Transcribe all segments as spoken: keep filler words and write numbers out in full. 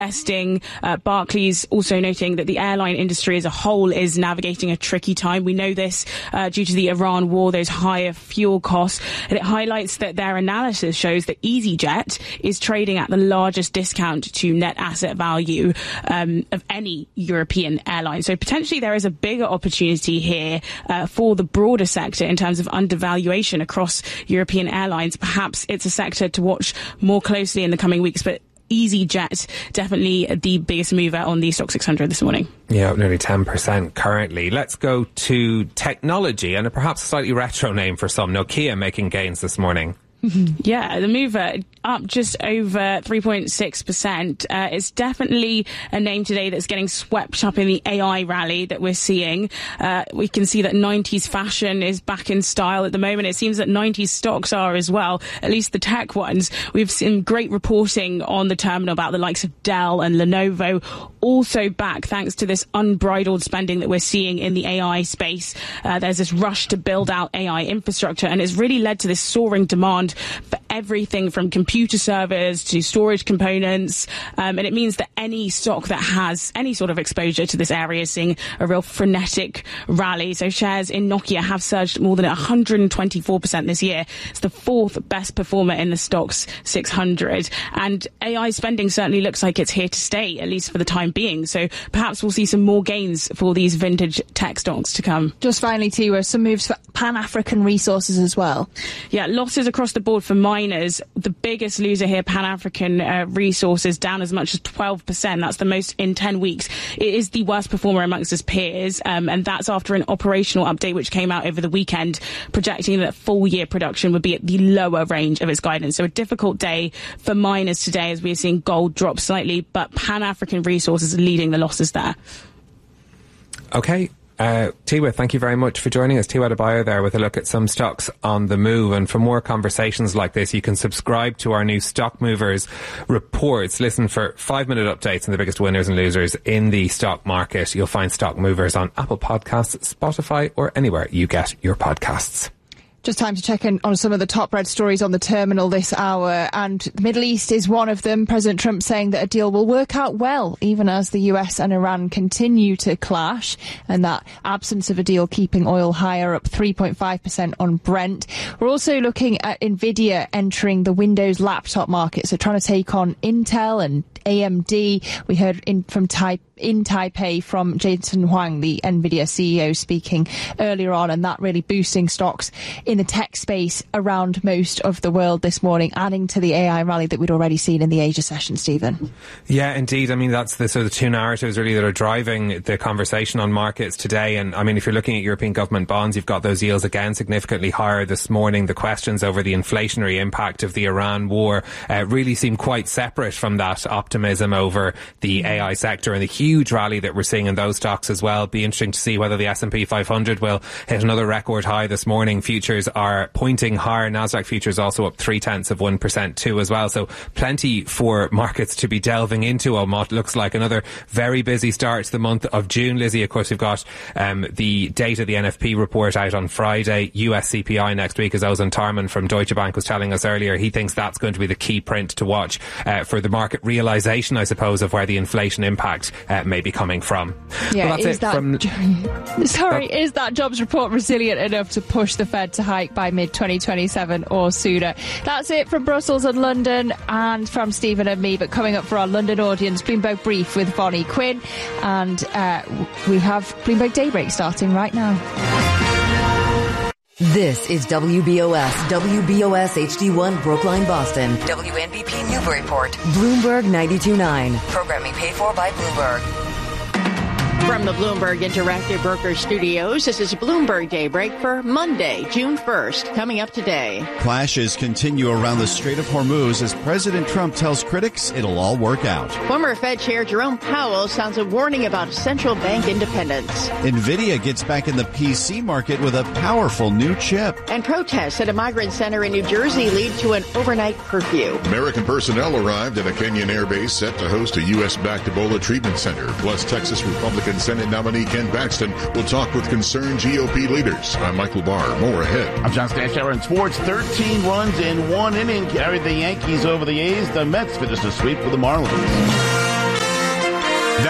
investing. Uh, Barclays also noting that the airline industry as a whole is navigating a tricky time. We know this uh, due to the Iran war, those higher fuel costs. And it highlights that their analysis shows that EasyJet is trading at the largest discount to net asset value um, of any European airline. So potentially there is a bigger opportunity here uh, for the broader sector in terms of undervaluation across European airlines. Perhaps it's a sector to watch more closely in the coming weeks, but EasyJet, definitely the biggest mover on the Stock six hundred this morning. Yeah, nearly ten percent currently. Let's go to technology and a perhaps slightly retro name for some. Nokia making gains this morning. Yeah, the mover up just over three point six percent. Uh, it's definitely a name today that's getting swept up in the A I rally that we're seeing. Uh, we can see that nineties fashion is back in style at the moment. It seems that nineties stocks are as well, at least the tech ones. We've seen great reporting on the terminal about the likes of Dell and Lenovo, also back thanks to this unbridled spending that we're seeing in the A I space. Uh, there's this rush to build out A I infrastructure, and it's really led to this soaring demand for everything from computer servers to storage components. Um, and it means that any stock that has any sort of exposure to this area is seeing a real frenetic rally. So shares in Nokia have surged more than one hundred twenty-four percent this year. It's the fourth best performer in the Stocks six hundred. And A I spending certainly looks like it's here to stay, at least for the time being. So perhaps we'll see some more gains for these vintage tech stocks to come. Just finally, Tiwa, some moves for Pan-African Resources as well. Yeah, losses across the board for miners. The biggest loser here, Pan-African uh, Resources, down as much as twelve percent. That's the most in ten weeks. It is the worst performer amongst its peers, um, and that's after an operational update which came out over the weekend, projecting that full year production would be at the lower range of its guidance. So a difficult day for miners today as we're seeing gold drop slightly, but Pan-African Resources are leading the losses there. Okay. Uh, Tiwa, thank you very much for joining us. Tiwa Adebayo there with a look at some stocks on the move. And for more conversations like this, you can subscribe to our new Stock Movers reports. Listen for five-minute updates on the biggest winners and losers in the stock market. You'll find Stock Movers on Apple Podcasts, Spotify, or anywhere you get your podcasts. Just time to check in on some of the top read stories on the terminal this hour, and the Middle East is one of them. President Trump saying that a deal will work out well, even as the U S and Iran continue to clash, and that absence of a deal keeping oil higher, up three point five percent on Brent. We're also looking at Nvidia entering the Windows laptop market, so trying to take on Intel and A M D. We heard in from Taipei. in Taipei from Jensen Huang, the Nvidia C E O, speaking earlier on, and that really boosting stocks in the tech space around most of the world this morning, adding to the A I rally that we'd already seen in the Asia session, Stephen. Yeah, indeed. I mean, that's the sort of two narratives really that are driving the conversation on markets today. And I mean, if you're looking at European government bonds, you've got those yields again significantly higher this morning. The questions over the inflationary impact of the Iran war uh, really seem quite separate from that optimism over the A I sector and the huge huge rally that we're seeing in those stocks as well. Be interesting to see whether the S and P five hundred will hit another record high this morning. Futures are pointing higher. Nasdaq futures also up three tenths of one percent too as well. So plenty for markets to be delving into on what looks like another very busy start to the month of June. Lizzie, of course, we've got um, the data, the N F P report out on Friday. U S C P I next week, as Ozan Tarman from Deutsche Bank was telling us earlier. He thinks that's going to be the key print to watch uh, for the market realisation, I suppose, of where the inflation impact uh, may be coming from. Yeah, well, that's is it that from jo- sorry, that, is that jobs report resilient enough to push the Fed to hike by mid twenty twenty-seven or sooner? That's it from Brussels and London and from Stephen and me. But coming up for our London audience, Bloomberg Brief with Bonnie Quinn, and uh, we have Bloomberg Daybreak starting right now. This is W B O S, W B O S H D one Brookline, Boston. W N B P Newburyport. Bloomberg ninety-two point nine. Programming paid for by Bloomberg. From the Bloomberg Interactive Brokers Studios, this is Bloomberg Daybreak for Monday, June first. Coming up today. Clashes continue around the Strait of Hormuz as President Trump tells critics it'll all work out. Former Fed Chair Jerome Powell sounds a warning about central bank independence. Nvidia gets back in the P C market with a powerful new chip. And protests at a migrant center in New Jersey lead to an overnight curfew. American personnel arrived at a Kenyan air base set to host a U S-backed Ebola treatment center. Plus, Texas Republican Senate nominee Ken Paxton will talk with concerned G O P leaders. I'm Michael Barr. More ahead. I'm John Stanchauer in sports. thirteen runs in one inning carried the Yankees over the A's. The Mets finished a sweep for the Marlins.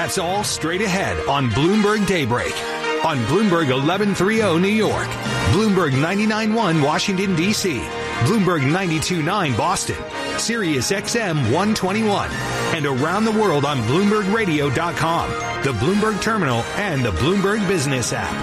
That's all straight ahead on Bloomberg Daybreak. On Bloomberg eleven thirty New York, Bloomberg ninety-nine point one Washington, D C, Bloomberg ninety-two point nine Boston, Sirius X M one twenty-one, and around the world on Bloomberg Radio dot com, the Bloomberg Terminal, and the Bloomberg Business app.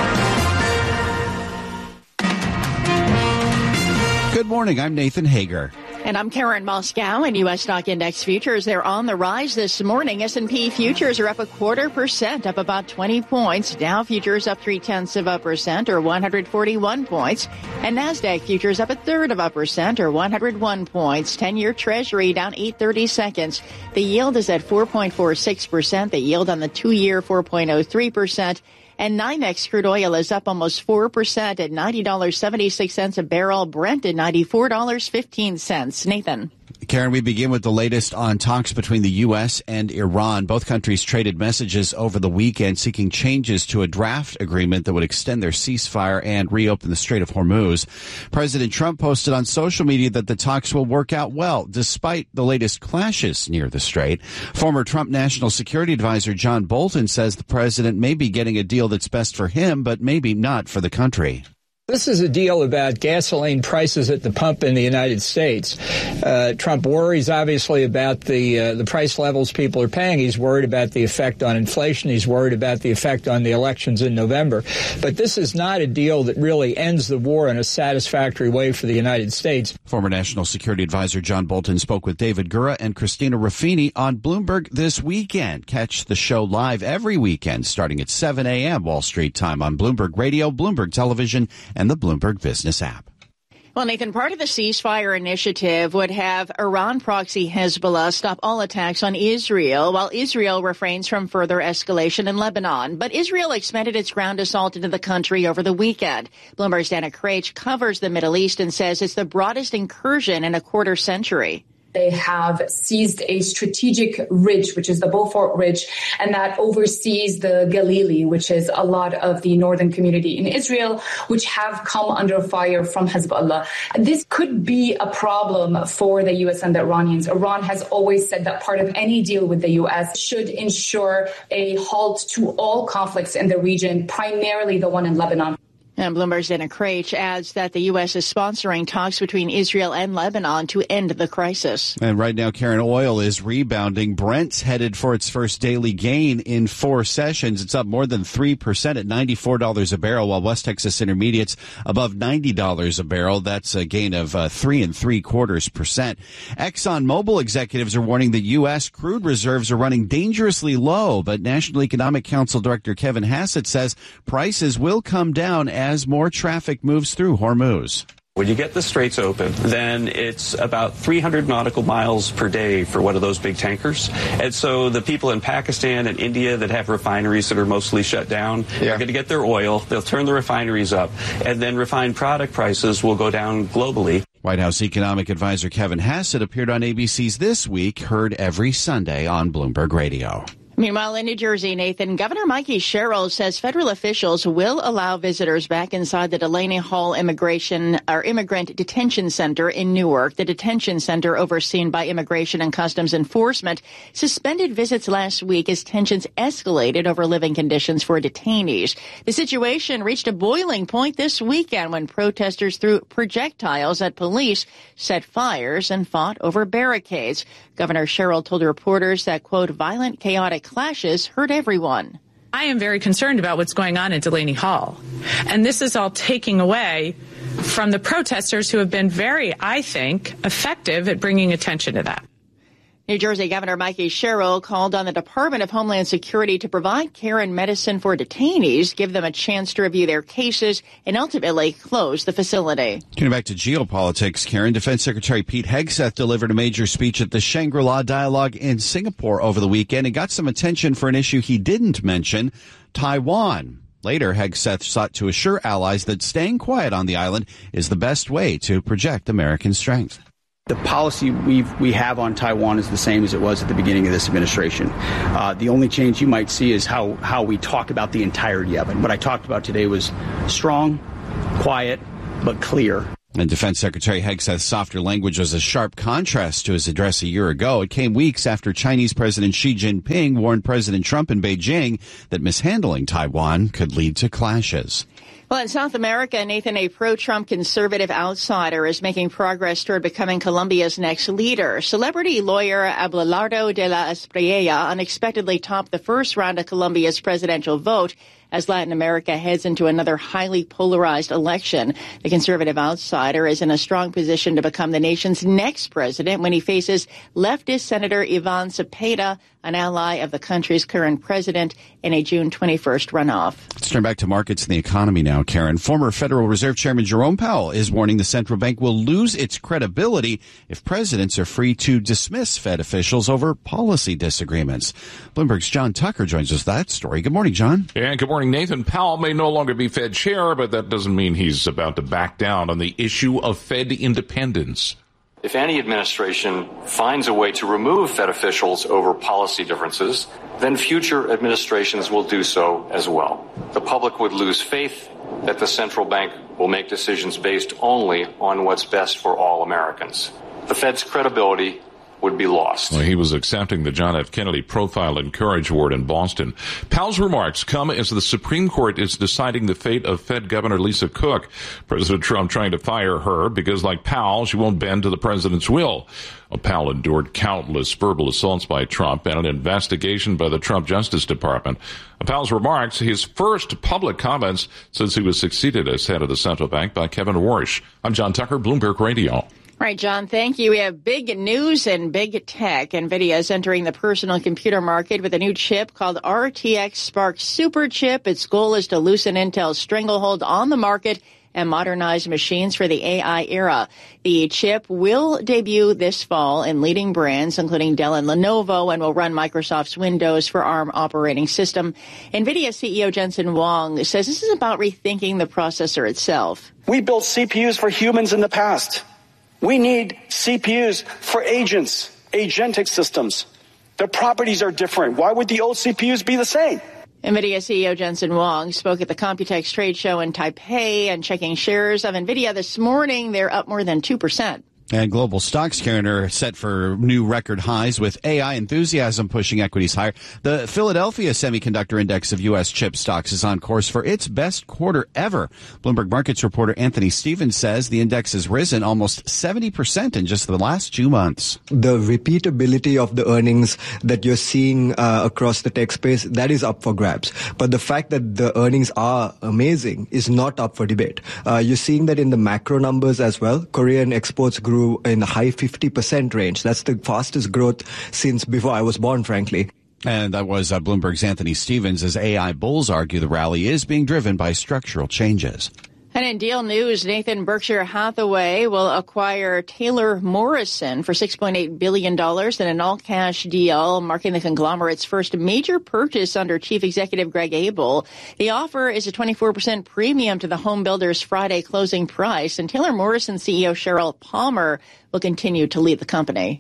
Good morning. I'm Nathan Hager. And I'm Karen Moscow. And U S stock index futures, they're on the rise this morning. S and P futures are up a quarter percent, up about twenty points. Dow futures up three-tenths of a percent, or one hundred forty-one points. And NASDAQ futures up a third of a percent, or one hundred one points. ten-year Treasury down eight thirty-seconds. The yield is at four point four six percent. The yield on the two-year, four point oh three percent. And NYMEX crude oil is up almost four percent at ninety dollars and seventy-six cents a barrel. Brent at ninety-four dollars and fifteen cents. Nathan. Karen, we begin with the latest on talks between the U S and Iran. Both countries traded messages over the weekend seeking changes to a draft agreement that would extend their ceasefire and reopen the Strait of Hormuz. President Trump posted on social media that the talks will work out well, despite the latest clashes near the strait. Former Trump National Security Advisor John Bolton says the president may be getting a deal that's best for him, but maybe not for the country. This is a deal about gasoline prices at the pump in the United States. Uh, Trump worries, obviously, about the uh, the price levels people are paying. He's worried about the effect on inflation. He's worried about the effect on the elections in November. But this is not a deal that really ends the war in a satisfactory way for the United States. Former National Security Advisor John Bolton spoke with David Gura and Christina Ruffini on Bloomberg this weekend. Catch the show live every weekend starting at seven a.m. Wall Street time on Bloomberg Radio, Bloomberg Television, and the Bloomberg Business app. Well, Nathan, part of the ceasefire initiative would have Iran proxy Hezbollah stop all attacks on Israel, while Israel refrains from further escalation in Lebanon. But Israel expanded its ground assault into the country over the weekend. Bloomberg's Dana Craich covers the Middle East and says it's the broadest incursion in a quarter century. They have seized a strategic ridge, which is the Beaufort Ridge, and that oversees the Galilee, which is a lot of the northern community in Israel, which have come under fire from Hezbollah. This could be a problem for the U S and the Iranians. Iran has always said that part of any deal with the U S should ensure a halt to all conflicts in the region, primarily the one in Lebanon. And Bloomberg's Dana Craich adds that the U S is sponsoring talks between Israel and Lebanon to end the crisis. And right now, Karen, oil is rebounding. Brent's headed for its first daily gain in four sessions. It's up more than three percent at ninety-four dollars a barrel, while West Texas Intermediate's above ninety dollars a barrel. That's a gain of uh, three and three quarters percent. ExxonMobil executives are warning that U S crude reserves are running dangerously low, but National Economic Council Director Kevin Hassett says prices will come down as more traffic moves through Hormuz. When you get the straits open, then it's about three hundred nautical miles per day for one of those big tankers. And so the people in Pakistan and India that have refineries that are mostly shut down yeah. are going to get their oil. They'll turn the refineries up, and then refined product prices will go down globally. White House economic advisor Kevin Hassett appeared on A B C's This Week, heard every Sunday on Bloomberg Radio. Meanwhile, in New Jersey, Nathan, Governor Mikey Sherrill says federal officials will allow visitors back inside the Delaney Hall Immigration or Immigrant Detention Center in Newark. The detention center, overseen by Immigration and Customs Enforcement, suspended visits last week as tensions escalated over living conditions for detainees. The situation reached a boiling point this weekend when protesters threw projectiles at police, set fires, and fought over barricades. Governor Sherrill told reporters that, quote, violent, chaotic clashes hurt everyone. I am very concerned about what's going on at Delaney Hall. And this is all taking away from the protesters who have been very, I think, effective at bringing attention to that. New Jersey Governor Mikey Sherrill called on the Department of Homeland Security to provide care and medicine for detainees, give them a chance to review their cases, and ultimately close the facility. Turning back to geopolitics, Karen, Defense Secretary Pete Hegseth delivered a major speech at the Shangri-La Dialogue in Singapore over the weekend and got some attention for an issue he didn't mention, Taiwan. Later, Hegseth sought to assure allies that staying quiet on the island is the best way to project American strength. The policy we we have on Taiwan is the same as it was at the beginning of this administration. Uh, the only change you might see is how, how we talk about the entirety of it. What I talked about today was strong, quiet, but clear. And Defense Secretary Hegseth's softer language was a sharp contrast to his address a year ago. It came weeks after Chinese President Xi Jinping warned President Trump in Beijing that mishandling Taiwan could lead to clashes. Well, in South America, Nathan, a pro-Trump conservative outsider is making progress toward becoming Colombia's next leader. Celebrity lawyer Abelardo de la Espriella unexpectedly topped the first round of Colombia's presidential vote as Latin America heads into another highly polarized election. The conservative outsider is in a strong position to become the nation's next president when he faces leftist Senator Ivan Cepeda, an ally of the country's current president, in a June twenty-first runoff. Let's turn back to markets and the economy now, Karen. Former Federal Reserve Chairman Jerome Powell is warning the central bank will lose its credibility if presidents are free to dismiss Fed officials over policy disagreements. Bloomberg's John Tucker joins us with that story. Good morning, John. And good morning, Nathan. Powell may no longer be Fed chair, but that doesn't mean he's about to back down on the issue of Fed independence. If any administration finds a way to remove Fed officials over policy differences, then future administrations will do so as well. The public would lose faith that the central bank will make decisions based only on what's best for all Americans. The Fed's credibility would be lost. Well, he was accepting the John F. Kennedy Profile and Courage Award in Boston. Powell's remarks come as the Supreme Court is deciding the fate of Fed Governor Lisa Cook. President Trump trying to fire her because, like Powell, she won't bend to the president's will. Well, Powell endured countless verbal assaults by Trump and an investigation by the Trump Justice Department. Powell's remarks, his first public comments since he was succeeded as head of the central bank by Kevin Warsh. I'm John Tucker, Bloomberg Radio. All right, John, thank you. We have big news and big tech. NVIDIA is entering the personal computer market with a new chip called R T X Spark Super Chip. Its goal is to loosen Intel's stranglehold on the market and modernize machines for the A I era. The chip will debut this fall in leading brands, including Dell and Lenovo, and will run Microsoft's Windows for ARM operating system. NVIDIA C E O Jensen Huang says this is about rethinking the processor itself. We built C P Us for humans in the past. We need C P Us for agents, agentic systems. The properties are different. Why would the old C P Us be the same? NVIDIA C E O Jensen Huang spoke at the Computex trade show in Taipei, and checking shares of NVIDIA this morning, they're up more than two percent. And global stocks, Karen, are set for new record highs with A I enthusiasm pushing equities higher. The Philadelphia Semiconductor Index of U S chip stocks is on course for its best quarter ever. Bloomberg Markets reporter Anthony Stevens says the index has risen almost seventy percent in just the last two months. The repeatability of the earnings that you're seeing uh, across the tech space, that is up for grabs. But the fact that the earnings are amazing is not up for debate. Uh, you're seeing that in the macro numbers as well. Korean exports grew in the high fifty percent range. That's the fastest growth since before I was born, frankly. And that was uh, Bloomberg's Anthony Stevens, as A I bulls argue the rally is being driven by structural changes. And in deal news, Nathan, Berkshire Hathaway will acquire Taylor Morrison for six point eight billion dollars in an all-cash deal, marking the conglomerate's first major purchase under Chief Executive Greg Abel. The offer is a twenty-four percent premium to the home builder's Friday closing price, and Taylor Morrison C E O Sheryl Palmer will continue to lead the company.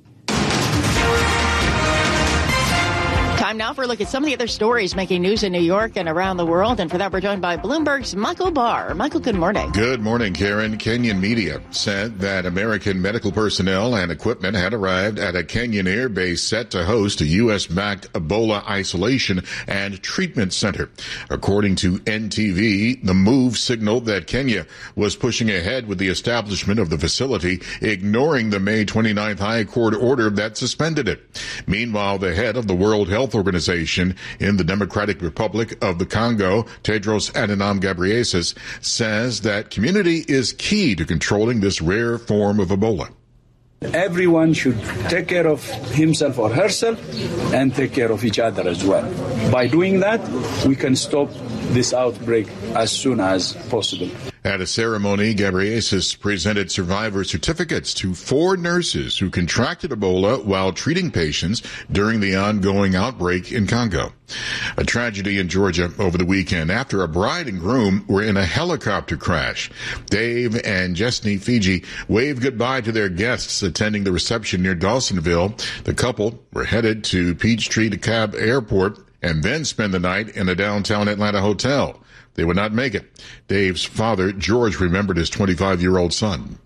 Time now for a look at some of the other stories making news in New York and around the world. And for that, we're joined by Bloomberg's Michael Barr. Michael, good morning. Good morning, Karen. Kenyan media said that American medical personnel and equipment had arrived at a Kenyan air base set to host a U S-backed Ebola isolation and treatment center. According to N T V, the move signaled that Kenya was pushing ahead with the establishment of the facility, ignoring the May twenty-ninth High Court order that suspended it. Meanwhile, the head of the World Health Organization in the Democratic Republic of the Congo, Tedros Adhanom Ghebreyesus, says that community is key to controlling this rare form of Ebola. Everyone should take care of himself or herself and take care of each other as well. By doing that, we can stop this outbreak as soon as possible. At a ceremony, Ghebreyesus presented survivor certificates to four nurses who contracted Ebola while treating patients during the ongoing outbreak in Congo. A tragedy in Georgia over the weekend after a bride and groom were in a helicopter crash. Dave and Jesney Fiji waved goodbye to their guests attending the reception near Dawsonville. The couple were headed to Peachtree DeKalb Airport and then spend the night in a downtown Atlanta hotel. They would not make it. Dave's father, George, remembered his twenty-five-year-old son.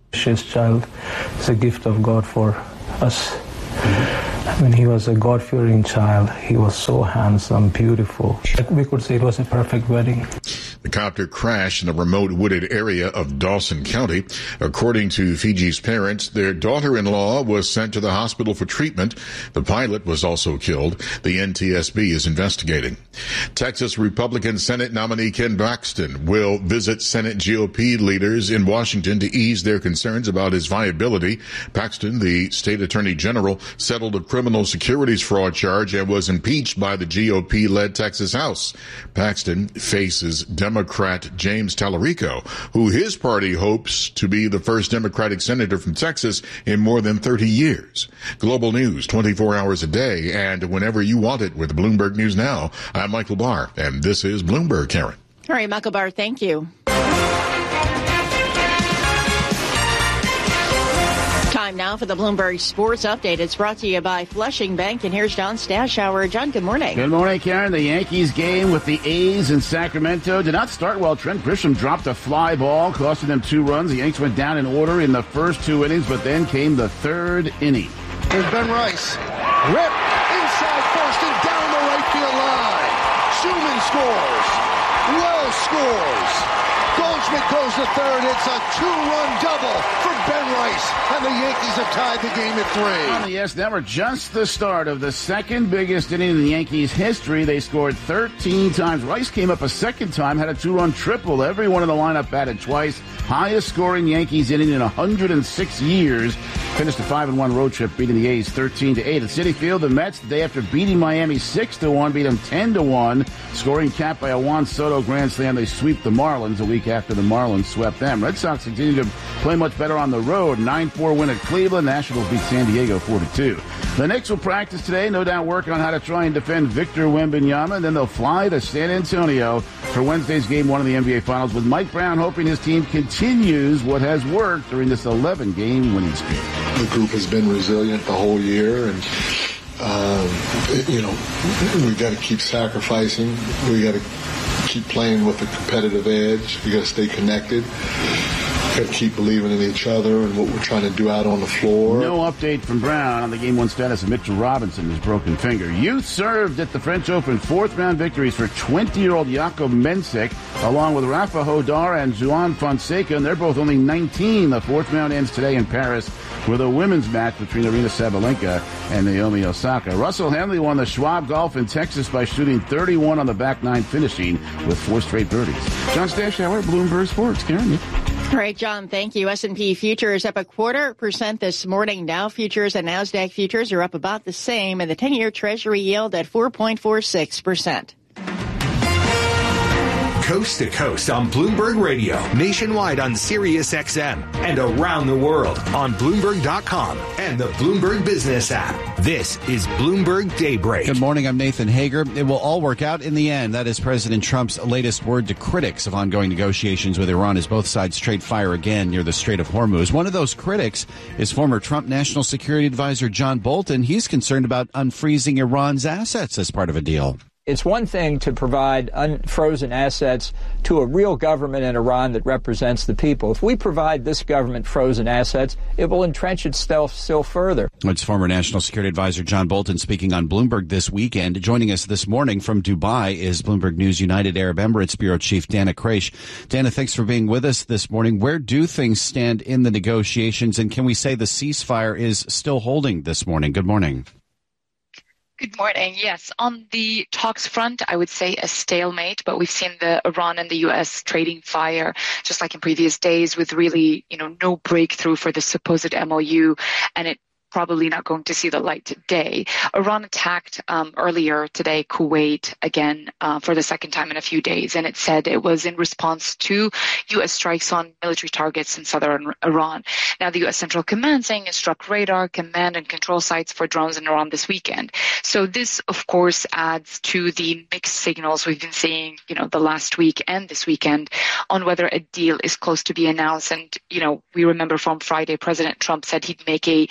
His child is a gift of God for us. I mean, he was a God-fearing child. He was so handsome, beautiful. We could say it was a perfect wedding. The copter crashed in a remote wooded area of Dawson County. According to Fiji's parents, their daughter-in-law was sent to the hospital for treatment. The pilot was also killed. The N T S B is investigating. Texas Republican Senate nominee Ken Paxton will visit Senate G O P leaders in Washington to ease their concerns about his viability. Paxton, the state attorney general, settled a criminal securities fraud charge and was impeached by the G O P-led Texas House. Paxton faces Democrat James Tallarico, who his party hopes to be the first Democratic senator from Texas in more than thirty years. Global news twenty-four hours a day and whenever you want it with Bloomberg News Now. I'm Michael Barr, and this is Bloomberg, Karen. All right, Michael Barr, thank you. Time now for the Bloomberg Sports Update. It's brought to you by Flushing Bank, and here's John Stashower. John, good morning. Good morning, Karen. The Yankees game with the A's in Sacramento did not start well. Trent Grisham dropped a fly ball, costing them two runs. The Yankees went down in order in the first two innings, but then came the third inning. Here's Ben Rice. Rip inside first and down the right field line. Schumann scores. Wells scores. Goldschmidt goes to third. It's a two-run double for Ben Rice, and the Yankees have tied the game at three. Yes, that were just the start of the second biggest inning in the Yankees' history. They scored thirteen times. Rice came up a second time, had a two-run triple. Everyone in the lineup batted twice. Highest scoring Yankees inning in one hundred six years. Finished a five and one road trip, beating the A's thirteen to eight. At Citi Field, the Mets, the day after beating Miami six to one, beat them ten to one. Scoring capped by a Juan Soto grand slam. They sweep the Marlins a week after the Marlins swept them. Red Sox continue to play much better on the road. nine four win at Cleveland. Nationals beat San Diego four to two. The Knicks will practice today, no doubt working on how to try and defend Victor Wembanyama. And then they'll fly to San Antonio for Wednesday's game one of the N B A Finals, with Mike Brown hoping his team continues what has worked during this eleven-game winning streak. The group has been resilient the whole year, and um, you know, we've got to keep sacrificing. We got to keep playing with a competitive edge. We got to stay connected. Got to keep believing in each other and what we're trying to do out on the floor. No update from Brown on the game one status of Mitchell Robinson, his broken finger. Youth served at the French Open fourth-round victories for twenty-year-old Jakob Mensik, along with Rafa Hodar and Juan Fonseca, and they're both only nineteen. The fourth round ends today in Paris with a women's match between Arina Sabalenka and Naomi Osaka. Russell Henley won the Schwab Golf in Texas by shooting thirty-one on the back nine, finishing with four straight birdies. John Stashower, Bloomberg Sports. Karen. All right, John, thank you. S and P futures up a quarter percent this morning. Dow futures and NASDAQ futures are up about the same, and the ten-year Treasury yield at four point four six percent. Coast to coast on Bloomberg Radio, nationwide on Sirius X M, and around the world on Bloomberg dot com and the Bloomberg Business app. This is Bloomberg Daybreak. Good morning, I'm Nathan Hager. It will all work out in the end. That is President Trump's latest word to critics of ongoing negotiations with Iran as both sides trade fire again near the Strait of Hormuz. One of those critics is former Trump National Security Advisor John Bolton. He's concerned about unfreezing Iran's assets as part of a deal. It's one thing to provide unfrozen assets to a real government in Iran that represents the people. If we provide this government frozen assets, it will entrench itself still further. It's former National Security Advisor John Bolton speaking on Bloomberg this weekend. Joining us this morning from Dubai is Bloomberg News United Arab Emirates Bureau Chief Dana Kraish. Dana, thanks for being with us this morning. Where do things stand in the negotiations, and can we say the ceasefire is still holding this morning? Good morning. Good morning. Yes, on the talks front, I would say a stalemate, but we've seen the Iran and the U S trading fire, just like in previous days, with really, you know, no breakthrough for the supposed M O U, and it probably not going to see the light today. Iran attacked um, earlier today Kuwait again uh, for the second time in a few days, and it said it was in response to U S strikes on military targets in southern Iran. Now, the U S Central Command saying it struck radar, command, and control sites for drones in Iran this weekend. So this, of course, adds to the mixed signals we've been seeing, you know, the last week and this weekend on whether a deal is close to be announced. And, you know, we remember from Friday, President Trump said he'd make a, you know,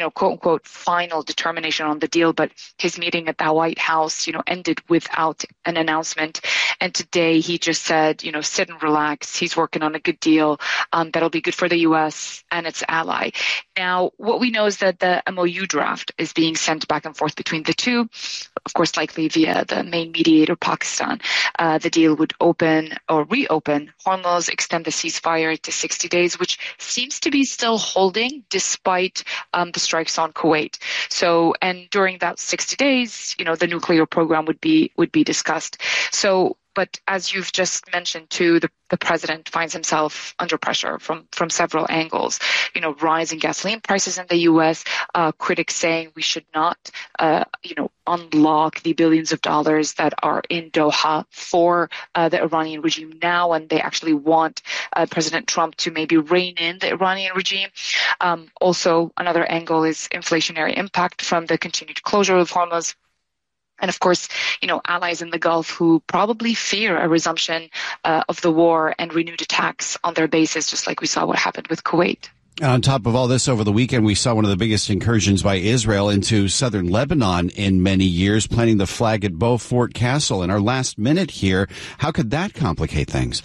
know, quote unquote, final determination on the deal. But his meeting at the White House, you know, ended without an announcement. And today he just said, you know, sit and relax. He's working on a good deal um, that'll be good for the U S and its ally. Now, what we know is that the M O U draft is being sent back and forth between the two, of course, likely via the main mediator, Pakistan. Uh, the deal would open or reopen Hormuz, extend the ceasefire to sixty days, which seems to be still holding despite um, the strikes on Kuwait. So, and during that sixty days, you know, the nuclear program would be would be discussed. So, but as you've just mentioned too, the, the president finds himself under pressure from, from several angles. You know, rising gasoline prices in the U S, uh, critics saying we should not, uh, you know, unlock the billions of dollars that are in Doha for uh, the Iranian regime now, and they actually want uh, President Trump to maybe rein in the Iranian regime. Um, also, another angle is inflationary impact from the continued closure of Hormuz. And of course, you know, allies in the Gulf who probably fear a resumption uh, of the war and renewed attacks on their bases, just like we saw what happened with Kuwait. And on top of all this, over the weekend, we saw one of the biggest incursions by Israel into southern Lebanon in many years, planting the flag at Beaufort Castle. In our last minute here, how could that complicate things?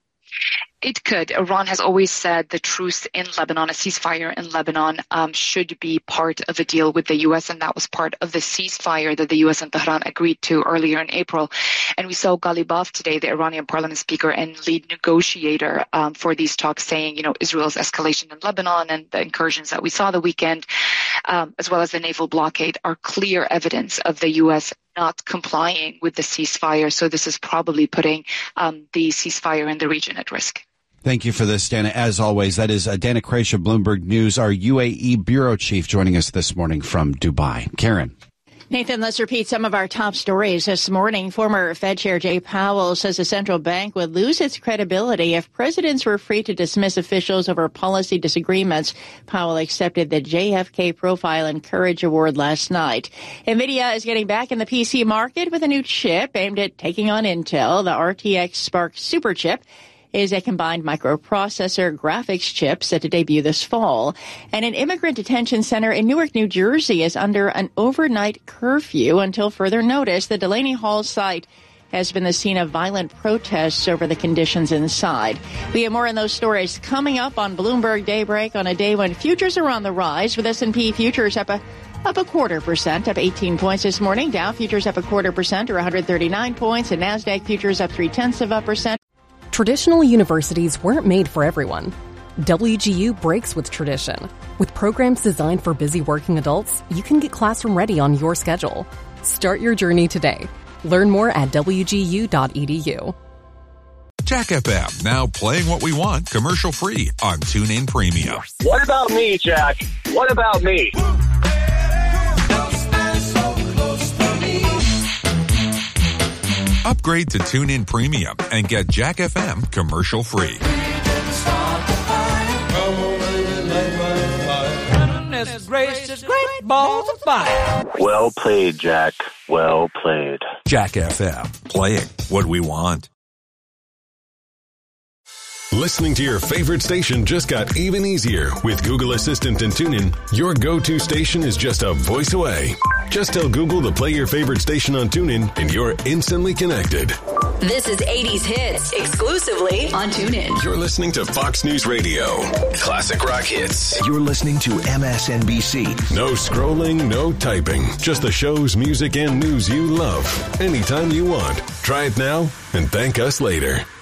It could. Iran has always said the truce in Lebanon, a ceasefire in Lebanon, um, should be part of a deal with the U S, and that was part of the ceasefire that the U S and Tehran agreed to earlier in April. And we saw Ghalibaf today, the Iranian parliament speaker and lead negotiator um, for these talks, saying, you know, Israel's escalation in Lebanon and the incursions that we saw the weekend, um, as well as the naval blockade, are clear evidence of the U S not complying with the ceasefire. So this is probably putting um, the ceasefire in the region at risk. Thank you for this, Dana. As always, that is uh, Dana Kraish of Bloomberg News, our U A E bureau chief, joining us this morning from Dubai. Karen. Nathan, let's repeat some of our top stories this morning. Former Fed Chair Jay Powell says the central bank would lose its credibility if presidents were free to dismiss officials over policy disagreements. Powell accepted the J F K Profile and Courage Award last night. NVIDIA is getting back in the P C market with a new chip aimed at taking on Intel. The R T X Spark Superchip is a combined microprocessor graphics chip set to debut this fall. And an immigrant detention center in Newark, New Jersey is under an overnight curfew until further notice. The Delaney Hall site has been the scene of violent protests over the conditions inside. We have more on those stories coming up on Bloomberg Daybreak on a day when futures are on the rise, with S and P futures up a Up a quarter percent, up eighteen points this morning. Dow futures up a quarter percent, or one hundred thirty-nine points, and NASDAQ futures up three-tenths of a percent. Traditional universities weren't made for everyone. W G U breaks with tradition. With programs designed for busy working adults, you can get classroom ready on your schedule. Start your journey today. Learn more at W G U dot E D U. Jack F M, now playing what we want commercial free on TuneIn Premium. What about me, Jack? What about me? Upgrade to TuneIn Premium and get Jack F M commercial free. Well played, Jack. Well played. Jack F M, playing what we want. Listening to your favorite station just got even easier with Google Assistant and TuneIn. Your go-to station is just a voice away. Just tell Google to play your favorite station on TuneIn and you're instantly connected. This is eighties Hits, exclusively on TuneIn. You're listening to Fox News Radio. Classic rock hits. You're listening to M S N B C. No scrolling, no typing. Just the shows, music, and news you love. Anytime you want. Try it now and thank us later.